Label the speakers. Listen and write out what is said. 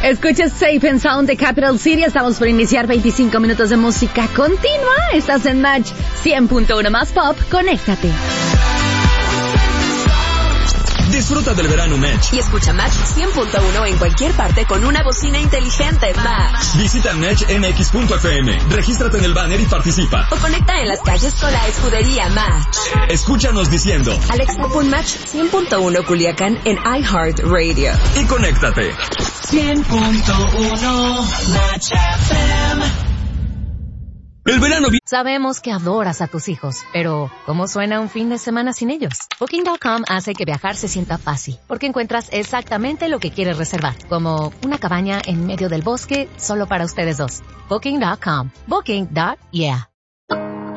Speaker 1: Escuchas Safe and Sound de Capital City. Estamos por iniciar 25 minutos de música continua. Estás en Match 100.1 más pop. Conéctate.
Speaker 2: Disfruta del verano Match.
Speaker 3: Y escucha Match 100.1 en cualquier parte con una bocina inteligente Match.
Speaker 2: Visita matchmx.fm, regístrate en el banner y participa.
Speaker 3: O conecta en las calles con la escudería Match.
Speaker 2: Escúchanos diciendo
Speaker 3: Alexa pon Match 100.1 Culiacán en iHeartRadio.
Speaker 2: y conéctate.
Speaker 4: 100.1 Match FM.
Speaker 2: El verano
Speaker 5: Sabemos que adoras a tus hijos, pero ¿cómo suena un fin de semana sin ellos? Booking.com hace que viajar se sienta fácil, porque encuentras exactamente lo que quieres reservar, como una cabaña en medio del bosque solo para ustedes dos. Booking.com. Booking.yeah.